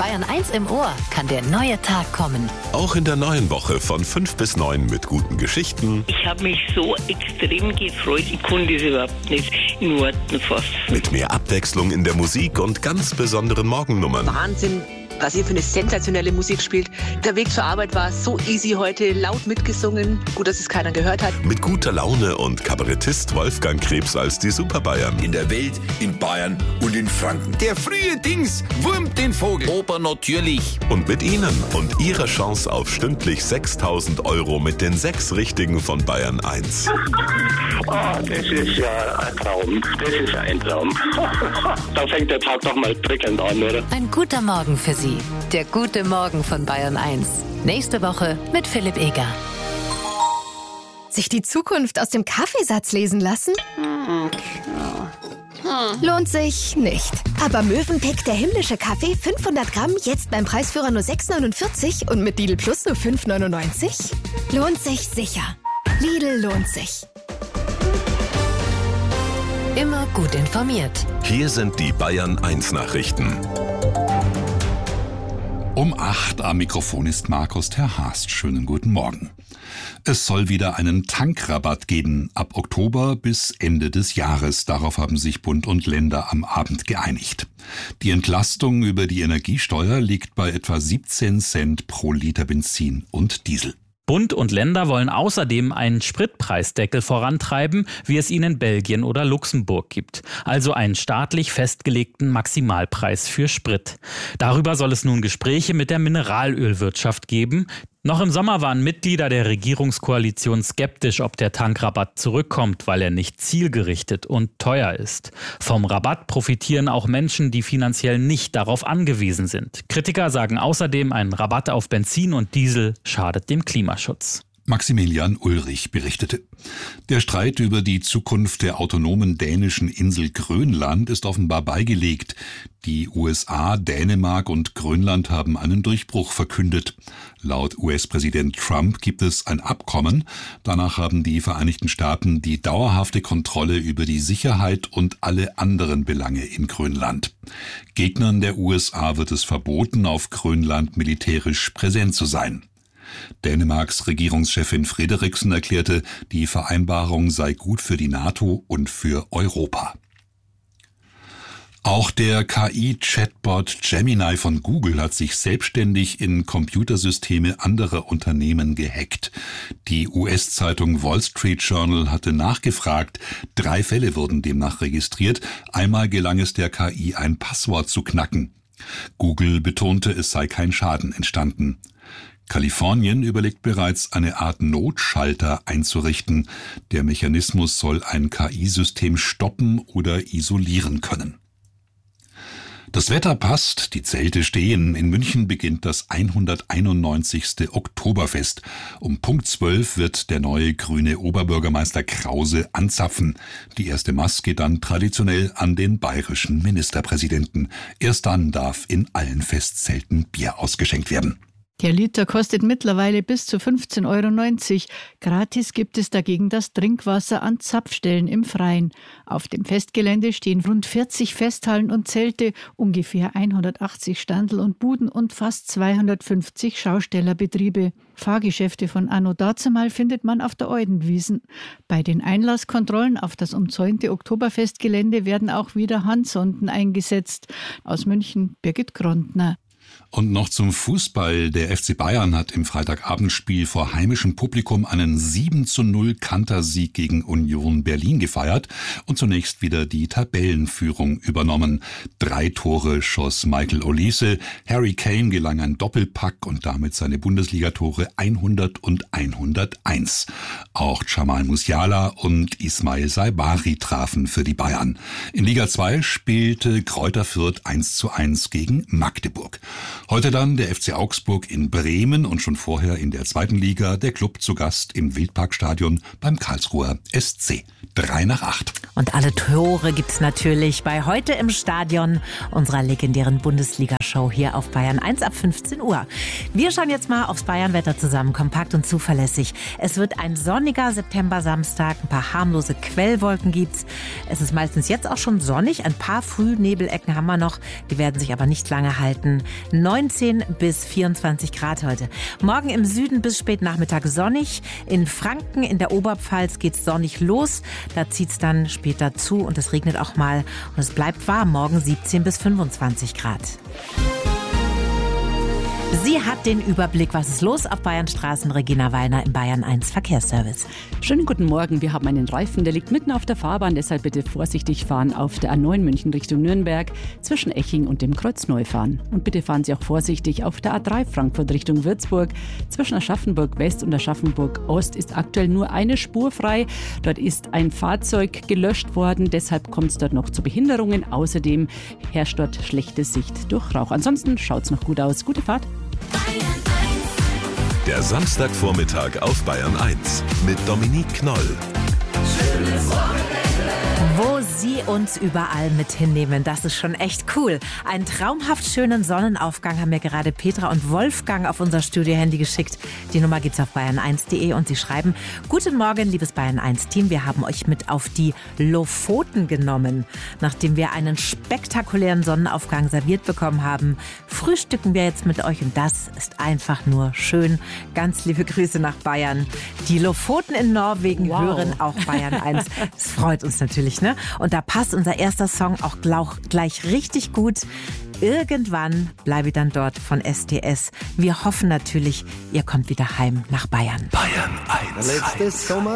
Bayern 1 im Ohr kann der neue Tag kommen. Auch in der neuen Woche von 5 bis 9 mit guten Geschichten. Ich habe mich so extrem gefreut, ich konnte es überhaupt nicht in Worten fassen. Mit mehr Abwechslung in der Musik und ganz besonderen Morgennummern. Wahnsinn, was ihr für eine sensationelle Musik spielt. Der Weg zur Arbeit war so easy heute, laut mitgesungen. Gut, dass es keiner gehört hat. Mit guter Laune und Kabarettist Wolfgang Krebs als die Superbayern. In der Welt, in Bayern und in Franken. Der frühe Dings wurmt den Vogel. Oper natürlich. Und mit Ihnen und Ihrer Chance auf stündlich 6.000 € mit den 6 Richtigen von Bayern 1. Das ist ja ein Traum. Das ist ein Traum. Da fängt der Tag doch mal prickelnd an, oder? Ein guter Morgen für Sie. Der gute Morgen von Bayern 1. Nächste Woche mit Philipp Eger. Sich die Zukunft aus dem Kaffeesatz lesen lassen? Lohnt sich nicht. Aber Mövenpick, der himmlische Kaffee, 500 Gramm, jetzt beim Preisführer nur 6,49 und mit Lidl Plus nur 5,99? Lohnt sich sicher. Lidl lohnt sich. Immer gut informiert. Hier sind die Bayern 1 Nachrichten. Um 8 am Mikrofon ist Markus Terhast. Schönen guten Morgen. Es soll wieder einen Tankrabatt geben, ab Oktober bis Ende des Jahres. Darauf haben sich Bund und Länder am Abend geeinigt. Die Entlastung über die Energiesteuer liegt bei etwa 17 Cent pro Liter Benzin und Diesel. Bund und Länder wollen außerdem einen Spritpreisdeckel vorantreiben, wie es ihn in Belgien oder Luxemburg gibt. Also einen staatlich festgelegten Maximalpreis für Sprit. Darüber soll es nun Gespräche mit der Mineralölwirtschaft geben. Noch im Sommer waren Mitglieder der Regierungskoalition skeptisch, ob der Tankrabatt zurückkommt, weil er nicht zielgerichtet und teuer ist. Vom Rabatt profitieren auch Menschen, die finanziell nicht darauf angewiesen sind. Kritiker sagen außerdem, ein Rabatt auf Benzin und Diesel schadet dem Klimaschutz. Maximilian Ulrich berichtete. Der Streit über die Zukunft der autonomen dänischen Insel Grönland ist offenbar beigelegt. Die USA, Dänemark und Grönland haben einen Durchbruch verkündet. Laut US-Präsident Trump gibt es ein Abkommen. Danach haben die Vereinigten Staaten die dauerhafte Kontrolle über die Sicherheit und alle anderen Belange in Grönland. Gegnern der USA wird es verboten, auf Grönland militärisch präsent zu sein. Dänemarks Regierungschefin Frederiksen erklärte, die Vereinbarung sei gut für die NATO und für Europa. Auch der KI-Chatbot Gemini von Google hat sich selbstständig in Computersysteme anderer Unternehmen gehackt. Die US-Zeitung Wall Street Journal hatte nachgefragt. 3 Fälle wurden demnach registriert. Einmal gelang es der KI, ein Passwort zu knacken. Google betonte, es sei kein Schaden entstanden. Kalifornien überlegt bereits, eine Art Notschalter einzurichten. Der Mechanismus soll ein KI-System stoppen oder isolieren können. Das Wetter passt, die Zelte stehen. In München beginnt das 191. Oktoberfest. Um Punkt 12 wird der neue grüne Oberbürgermeister Krause anzapfen. Die erste Maß geht dann traditionell an den bayerischen Ministerpräsidenten. Erst dann darf in allen Festzelten Bier ausgeschenkt werden. Der Liter kostet mittlerweile bis zu 15,90 €. Gratis gibt es dagegen das Trinkwasser an Zapfstellen im Freien. Auf dem Festgelände stehen rund 40 Festhallen und Zelte, ungefähr 180 Standel und Buden und fast 250 Schaustellerbetriebe. Fahrgeschäfte von anno dazumal findet man auf der Eudenwiesen. Bei den Einlasskontrollen auf das umzäunte Oktoberfestgelände werden auch wieder Handsonden eingesetzt. Aus München Birgit Grondner. Und noch zum Fußball. Der FC Bayern hat im Freitagabendspiel vor heimischem Publikum einen 7:0 Kantersieg gegen Union Berlin gefeiert und zunächst wieder die Tabellenführung übernommen. 3 Tore schoss Michael Olise, Harry Kane gelang ein Doppelpack und damit seine Bundesligatore 100 und 101. Auch Jamal Musiala und Ismail Saibari trafen für die Bayern. In Liga 2 spielte Greuther Fürth 1:1 gegen Magdeburg. Heute dann der FC Augsburg in Bremen und schon vorher in der 2. Liga der Club zu Gast im Wildparkstadion beim Karlsruher SC. 7:55. Und alle Tore gibt's natürlich bei Heute im Stadion, unserer legendären Bundesliga-Show hier auf Bayern 1 ab 15 Uhr. Wir schauen jetzt mal aufs Bayernwetter zusammen, kompakt und zuverlässig. Es wird ein sonniger September-Samstag, ein paar harmlose Quellwolken gibt's. Es ist meistens jetzt auch schon sonnig, ein paar Frühnebelecken haben wir noch, die werden sich aber nicht lange halten. 19 bis 24 Grad heute. Morgen im Süden bis spät Nachmittag sonnig. In Franken, in der Oberpfalz geht's sonnig los. Da zieht's dann später zu und es regnet auch mal. Und es bleibt warm. Morgen 17 bis 25 Grad. Sie hat den Überblick, was ist los auf Bayernstraßen. Regina Weiner im Bayern 1 Verkehrsservice. Schönen guten Morgen. Wir haben einen Reifen, der liegt mitten auf der Fahrbahn. Deshalb bitte vorsichtig fahren auf der A9 München Richtung Nürnberg zwischen Eching und dem Kreuz Neufahren. Und bitte fahren Sie auch vorsichtig auf der A3 Frankfurt Richtung Würzburg. Zwischen Aschaffenburg West und Aschaffenburg Ost ist aktuell nur eine Spur frei. Dort ist ein Fahrzeug gelöscht worden. Deshalb kommt es dort noch zu Behinderungen. Außerdem herrscht dort schlechte Sicht durch Rauch. Ansonsten schaut es noch gut aus. Gute Fahrt. Der Samstagvormittag auf Bayern 1 mit Dominique Knoll. Schönes Wochenende. Wo Sie uns überall mit hinnehmen, das ist schon echt cool. Einen traumhaft schönen Sonnenaufgang haben mir gerade Petra und Wolfgang auf unser Studio-Handy geschickt. Die Nummer gibt's auf bayern1.de und sie schreiben: Guten Morgen, liebes Bayern 1-Team. Wir haben euch mit auf die Lofoten genommen. Nachdem wir einen spektakulären Sonnenaufgang serviert bekommen haben, frühstücken wir jetzt mit euch und das ist einfach nur schön. Ganz liebe Grüße nach Bayern. Die Lofoten in Norwegen hören auch Bayern 1. Das freut uns natürlich, ne? Und da passt unser erster Song auch gleich richtig gut. Irgendwann bleibe ich dann dort von STS. Wir hoffen natürlich, ihr kommt wieder heim nach Bayern. Bayern 1. Letztes Sommer